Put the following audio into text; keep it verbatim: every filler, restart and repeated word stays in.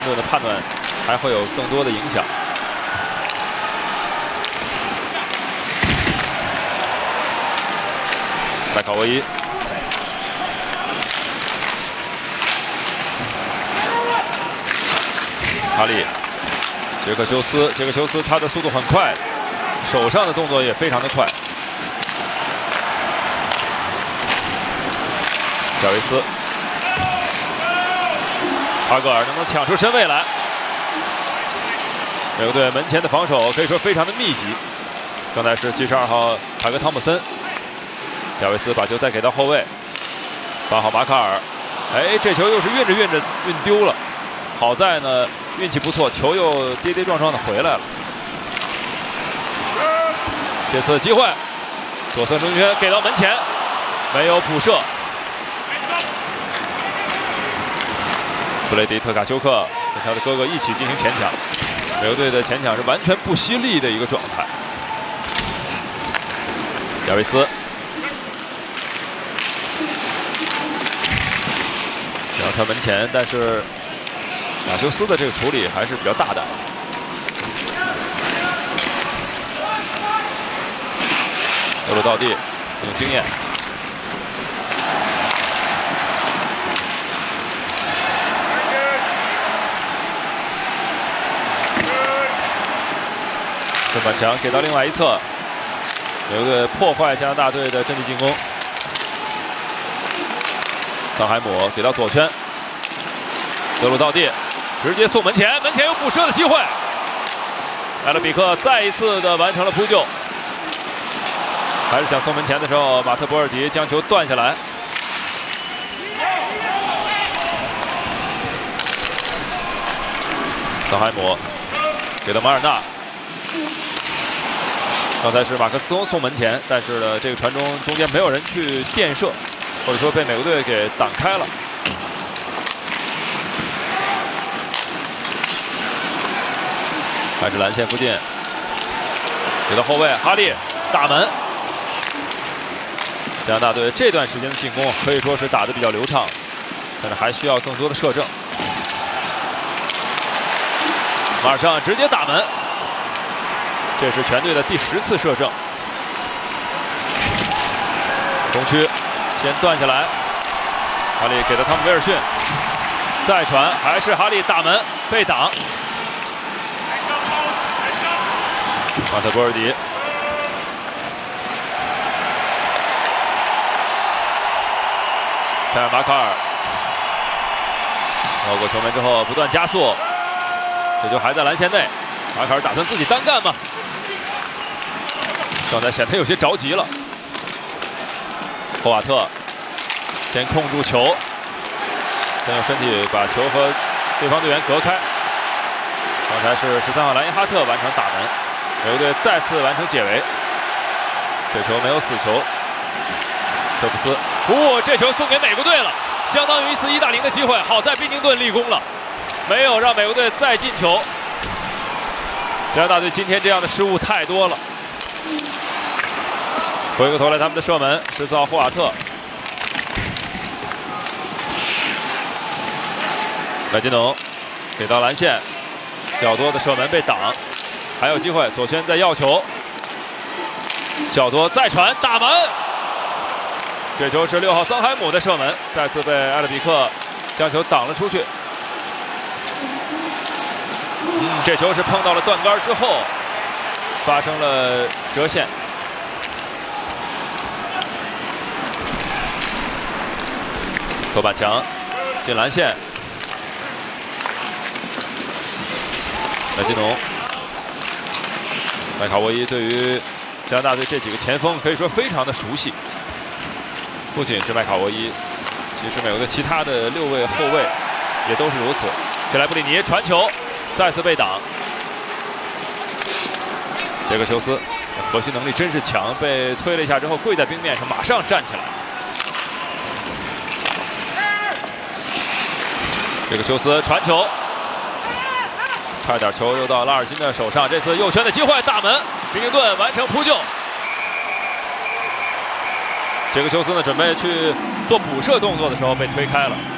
队的判断还会有更多的影响。麦考沃伊，哈利，杰克修斯，杰克修斯他的速度很快，手上的动作也非常的快。贾维斯。 哈格尔能不能抢出身位来？美国队门前的防守可以说非常的密集。刚才是七十二号塔格汤姆森，贾维斯把球再给到后卫，八号马卡尔，哎，这球又是运着运着运丢了，好在呢运气不错，球又跌跌撞撞的回来了。这次机会，左侧中圈给到门前，没有补射。 布雷迪特卡丘克跟他的哥哥一起进行前抢，美国队的前抢是完全不惜力的一个状态。亚维斯，想要跳门前，但是马修斯的这个处理还是比较大胆。右路到地，有经验。 正反墙给到另外一侧，有一个破坏加拿大队的阵地进攻。桑海姆给到左圈，德鲁到地，直接送门前，门前有补射的机会。埃勒比克再一次的完成了扑救，还是想送门前的时候，马特博尔迪将球断下来。桑海姆给到马尔纳。 刚才是马克斯通送门前，但是呢，这个传中中间没有人去垫射，或者说被美国队给挡开了。还是蓝线附近，给到后卫哈利大门。加拿大队这段时间的进攻可以说是打得比较流畅，但是还需要更多的射正。马上直接打门。 这是全队的第十次射正。中区先断下来，哈利给到汤姆威尔逊，再传还是哈利打门被挡。马特波尔迪，凯尔马卡尔，绕过球门之后不断加速，这球还在蓝线内，马卡尔打算自己单干吗？ 刚才显得有些着急了。霍瓦特先控住球，先用身体把球和对方队员隔开。刚才是十三号莱因哈特完成打门，美国队再次完成解围。这球没有死球。特普斯，哦，这球送给美国队了，相当于一次一打零的机会。好在宾宁顿立功了，没有让美国队再进球。加拿大队今天这样的失误太多了。 回过头来，他们的射门，十四号霍瓦特，麦金农给到蓝线，较多的射门被挡，还有机会，左圈在要球，较多再传打门，这球是六号桑海姆的射门，再次被埃勒比克将球挡了出去。嗯，这球是碰到了断杆之后，发生了折线。 头板墙进蓝线，麦金农、麦卡沃伊对于加拿大队这几个前锋可以说非常的熟悉。不仅是麦卡沃伊，其实美国队其他的六位后卫也都是如此。切莱布里尼传球，再次被挡。杰克修斯核心能力真是强，被推了一下之后跪在冰面上，马上站起来。 这个修斯传球，差点球又到拉尔金的手上。这次右圈的机会，大门，宾宁顿完成扑救。这个修斯呢，准备去做补射动作的时候被推开了。